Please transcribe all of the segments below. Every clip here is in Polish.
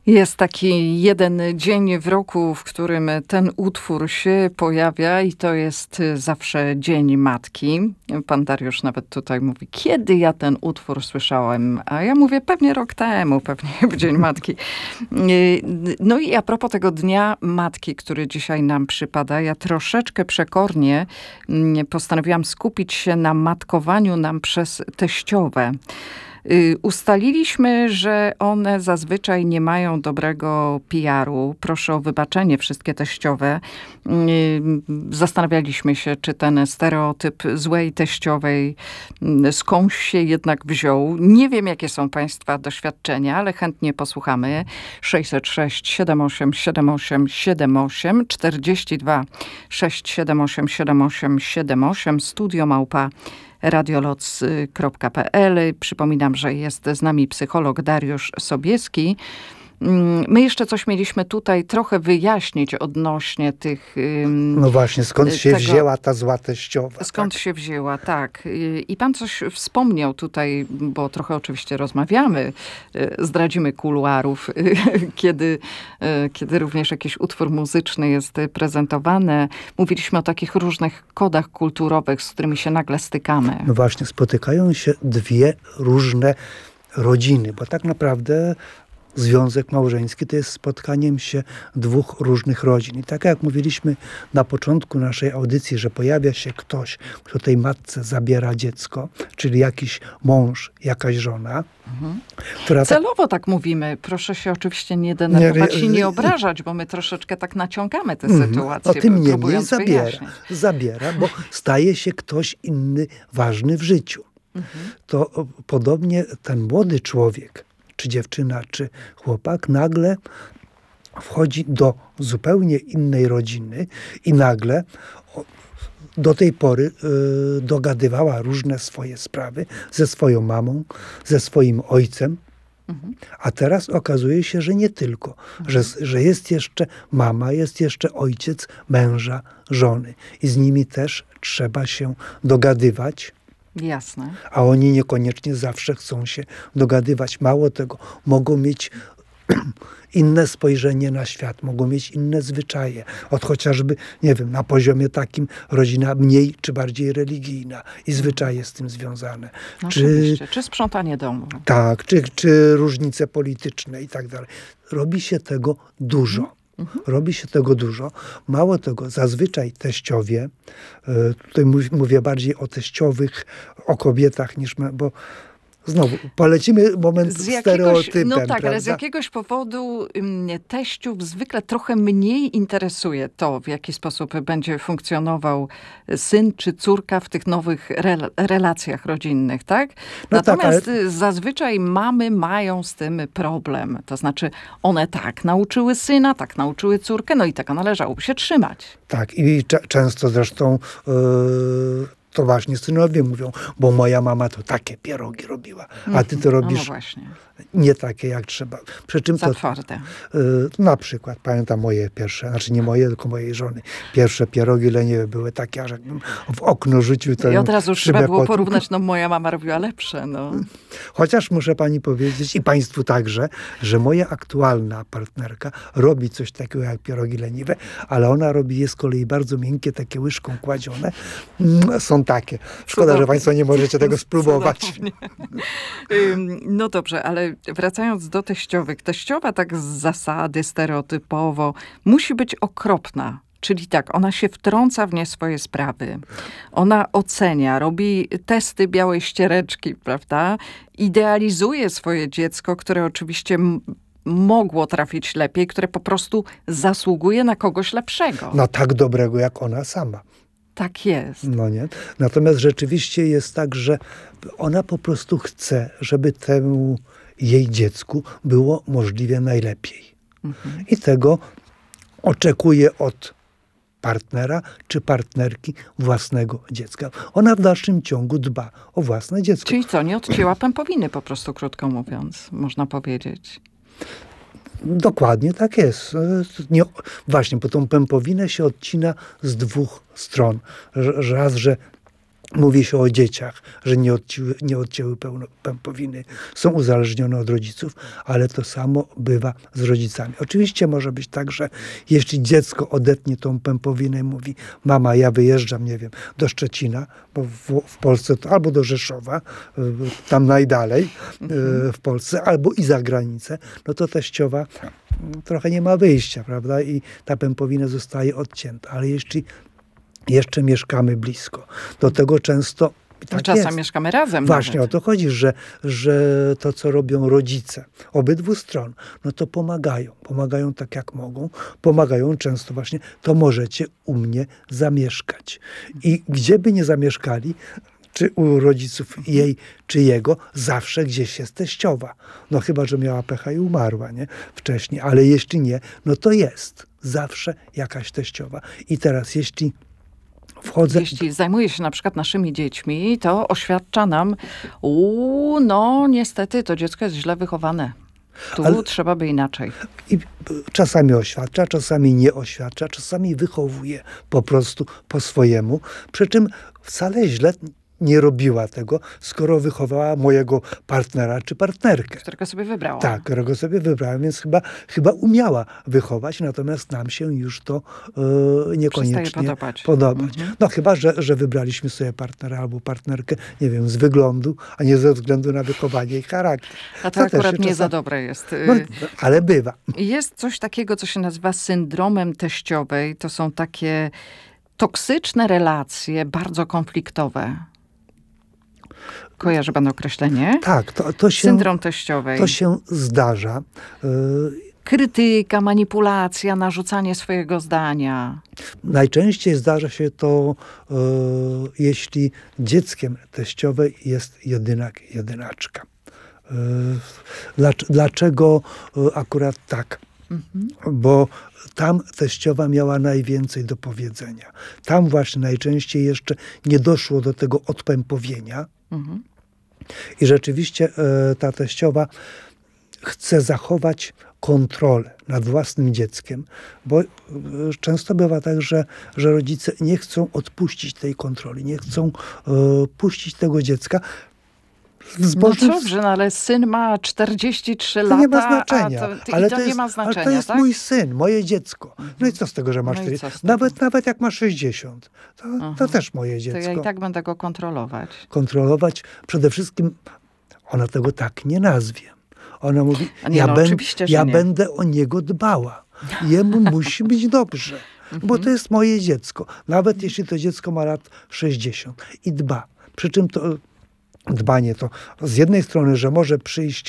Jest taki jeden dzień w roku, w którym ten utwór się pojawia i to jest zawsze Dzień Matki. Pan Dariusz nawet tutaj mówi, kiedy ja ten utwór słyszałem? A ja mówię, pewnie rok temu, pewnie w Dzień Matki. No i a propos tego Dnia Matki, który dzisiaj nam przypada, ja troszeczkę przekornie postanowiłam skupić się na matkowaniu nam przez teściowe. Ustaliliśmy, że one zazwyczaj nie mają dobrego PR-u. Proszę o wybaczenie, wszystkie teściowe. Zastanawialiśmy się, czy ten stereotyp złej teściowej skądś się jednak wziął. Nie wiem, jakie są państwa doświadczenia, ale chętnie posłuchamy. 606 78 78 78 42 678 78 78 studio małpa radioloc.pl. Przypominam, że jest z nami psycholog Dariusz Sobieski. My jeszcze coś mieliśmy tutaj trochę wyjaśnić odnośnie tych... No właśnie, skąd się wzięła ta zła teściowa? Skąd się wzięła, tak. I pan coś wspomniał tutaj, bo trochę oczywiście rozmawiamy, zdradzimy kuluarów, kiedy również jakiś utwór muzyczny jest prezentowany. Mówiliśmy o takich różnych kodach kulturowych, z którymi się nagle stykamy. No właśnie, spotykają się dwie różne rodziny, bo tak naprawdę związek małżeński to jest spotkaniem się dwóch różnych rodzin. I tak jak mówiliśmy na początku naszej audycji, że pojawia się ktoś, kto tej matce zabiera dziecko, czyli jakiś mąż, jakaś żona. Która celowo tak mówimy. Proszę się oczywiście nie denerwować i nie obrażać, bo my troszeczkę tak naciągamy tę sytuację. O tym niemniej zabiera, bo staje się ktoś inny ważny w życiu. To podobnie ten młody człowiek, czy dziewczyna, czy chłopak, nagle wchodzi do zupełnie innej rodziny i nagle do tej pory dogadywała różne swoje sprawy ze swoją mamą, ze swoim ojcem, a teraz okazuje się, że nie tylko, że jest jeszcze mama, jest jeszcze ojciec męża, żony i z nimi też trzeba się dogadywać. Jasne. A oni niekoniecznie zawsze chcą się dogadywać. Mało tego, mogą mieć inne spojrzenie na świat, mogą mieć inne zwyczaje. Od chociażby, nie wiem, na poziomie takim rodzina mniej czy bardziej religijna i zwyczaje z tym związane. No oczywiście. Czy sprzątanie domu. Tak, czy różnice polityczne i tak dalej. Robi się tego dużo. Robi się tego dużo. Mało tego, zazwyczaj teściowie, tutaj mówię bardziej o teściowych, o kobietach niż bo znowu, polecimy moment stereotypem. No tak, prawda? ale z jakiegoś powodu teściów zwykle trochę mniej interesuje to, w jaki sposób będzie funkcjonował syn czy córka w tych nowych relacjach rodzinnych, tak? No natomiast tak, ale zazwyczaj mamy mają z tym problem. To znaczy one tak nauczyły syna, tak nauczyły córkę, no i tego należałoby się trzymać. Tak, i często zresztą to właśnie synowie mówią, bo moja mama to takie pierogi robiła, a ty to robisz nie takie jak trzeba. Przy czym za twarde. Na przykład, pamiętam moje pierwsze, znaczy nie moje, tylko mojej żony, pierwsze pierogi leniwe były takie, aż jakbym w okno rzucił to. I od razu trzeba było porównać, no moja mama robiła lepsze. No. Chociaż muszę pani powiedzieć i państwu także, że moja aktualna partnerka robi coś takiego jak pierogi leniwe, ale ona robi je z kolei bardzo miękkie, takie łyżką kładzione. Są takie. Szkoda, cudownie, że państwo nie możecie tego spróbować. No dobrze, ale wracając do teściowych. Teściowa tak z zasady stereotypowo musi być okropna. Czyli tak, ona się wtrąca w nie swoje sprawy. Ona ocenia, robi testy białej ściereczki, prawda? Idealizuje swoje dziecko, które oczywiście mogło trafić lepiej, które po prostu zasługuje na kogoś lepszego. No tak dobrego jak ona sama. Tak jest. No nie? Natomiast rzeczywiście jest tak, że ona po prostu chce, żeby temu jej dziecku było możliwie najlepiej. I tego oczekuje od partnera czy partnerki własnego dziecka. Ona w dalszym ciągu dba o własne dziecko. Czyli co, nie odcięła pępowiny po prostu, krótko mówiąc, można powiedzieć. Dokładnie tak jest. Właśnie, bo tą pępowinę się odcina z dwóch stron. Raz, że Mówi się o dzieciach, że nie odcięły pępowiny, są uzależnione od rodziców, ale to samo bywa z rodzicami. Oczywiście może być tak, że jeśli dziecko odetnie tą pępowinę i mówi: mama, ja wyjeżdżam, nie wiem, do Szczecina, bo w Polsce to albo do Rzeszowa, tam najdalej w Polsce, albo i za granicę, no to teściowa trochę nie ma wyjścia, prawda? I ta pępowina zostaje odcięta. Ale jeśli jeszcze mieszkamy blisko, do tego często tak czasem jest. mieszkamy razem. Właśnie nawet. o to chodzi, że to, co robią rodzice obydwu stron, no to pomagają tak jak mogą, pomagają często właśnie, to możecie u mnie zamieszkać. I gdzie by nie zamieszkali, czy u rodziców jej, czy jego, zawsze gdzieś jest teściowa. No chyba, że miała pecha i umarła, nie? Wcześniej, ale jeśli nie, no to jest zawsze jakaś teściowa. I teraz, jeśli Jeśli zajmuje się na przykład naszymi dziećmi, to oświadcza nam, no niestety to dziecko jest źle wychowane. Tu trzeba by inaczej. I czasami oświadcza, czasami nie oświadcza, czasami wychowuje po prostu po swojemu. Przy czym wcale źle nie robiła tego, skoro wychowała mojego partnera czy partnerkę. Którego sobie wybrała. Tak, którego sobie wybrałem, więc chyba umiała wychować, natomiast nam się już to niekoniecznie podobać. No chyba, że wybraliśmy sobie partnera albo partnerkę, nie wiem, z wyglądu, a nie ze względu na wychowanie i charakter. A to akurat nie za dobre jest. No, ale bywa. Jest coś takiego, co się nazywa syndromem teściowej. To są takie toksyczne relacje, bardzo konfliktowe. Kojarzy pan określenie? Tak, to się... Syndrom teściowej. To się zdarza. Krytyka, manipulacja, narzucanie swojego zdania. Najczęściej zdarza się to, jeśli dzieckiem teściowej jest jedynak, jedynaczka. Dlaczego akurat tak? Bo tam teściowa miała najwięcej do powiedzenia. Tam właśnie najczęściej jeszcze nie doszło do tego odpępowienia. I rzeczywiście ta teściowa chce zachować kontrolę nad własnym dzieckiem, bo często bywa tak, że rodzice nie chcą odpuścić tej kontroli, nie chcą puścić tego dziecka. No dobrze, no ale syn ma 43 lata. To nie ma znaczenia. Ale to jest tak? mój syn, moje dziecko. No i co z tego, że ma 40? Nawet jak ma 60. To też moje dziecko. To ja i tak będę go kontrolować. Kontrolować. Przede wszystkim ona tego tak nie nazwie. Ona mówi, ja będę o niego dbała. Jemu musi być dobrze. Bo to jest moje dziecko. Nawet jeśli to dziecko ma lat 60 i dba. Przy czym to dbanie to z jednej strony, że może przyjść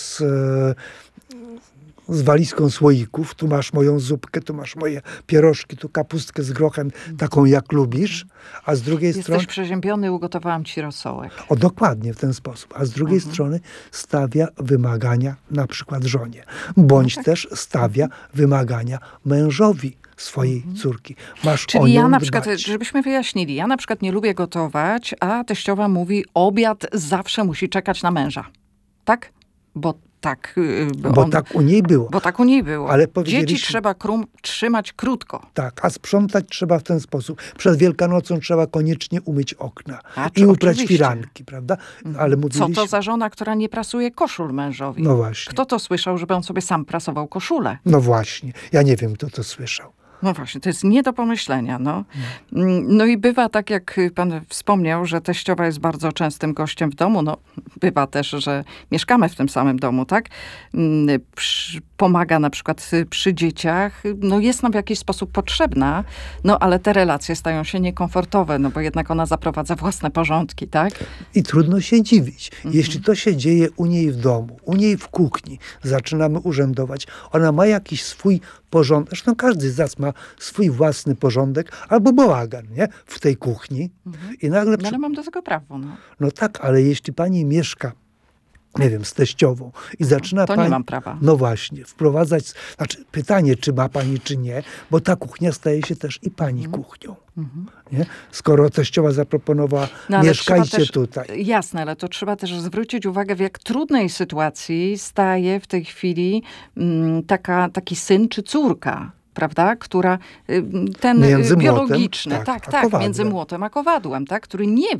z walizką słoików, tu masz moją zupkę, tu masz moje pierożki, tu kapustkę z grochem, taką jak lubisz, a z drugiej strony... Jesteś przeziębiony, ugotowałam ci rosołek. O, dokładnie w ten sposób. A z drugiej strony stawia wymagania na przykład żonie. Bądź też stawia wymagania mężowi swojej córki. Masz Czyli o nią ja na dbać. przykład, żebyśmy wyjaśnili, ja na przykład nie lubię gotować, a teściowa mówi, obiad zawsze musi czekać na męża. Tak? Bo tak tak u niej było. Bo tak u niej było. Ale dzieci trzeba trzymać krótko. Tak, a sprzątać trzeba w ten sposób. Przed Wielkanocą trzeba koniecznie umyć okna i uprać firanki, prawda? Ale mówiliśmy... Co to za żona, która nie prasuje koszul mężowi? No właśnie. Kto to słyszał, żeby on sobie sam prasował koszulę? No właśnie. Ja nie wiem, kto to słyszał. No właśnie, to jest nie do pomyślenia. No i bywa tak, jak pan wspomniał, że teściowa jest bardzo częstym gościem w domu. No, bywa też, że mieszkamy w tym samym domu, tak? Pomaga na przykład przy dzieciach. No jest nam w jakiś sposób potrzebna, no ale te relacje stają się niekomfortowe, no bo jednak ona zaprowadza własne porządki, tak? I trudno się dziwić. Jeśli to się dzieje u niej w domu, u niej w kuchni, zaczynamy urzędować, ona ma jakiś swój porządek. Zresztą każdy z nas ma swój własny porządek albo bałagan, nie? W tej kuchni. I nagle... No ale mam do tego prawo, no. No tak, ale jeśli pani mieszka, nie wiem, z teściową i zaczyna to pani... nie mam prawa. No właśnie, wprowadzać... Znaczy, pytanie, czy ma pani, czy nie, bo ta kuchnia staje się też i pani kuchnią. Nie? Skoro teściowa zaproponowała, mieszkajcie też, tutaj. Jasne, ale to trzeba też zwrócić uwagę, w jak trudnej sytuacji staje w tej chwili taki syn czy córka. Prawda? Która ten biologiczny, tak, między młotem a kowadłem, tak? Który nie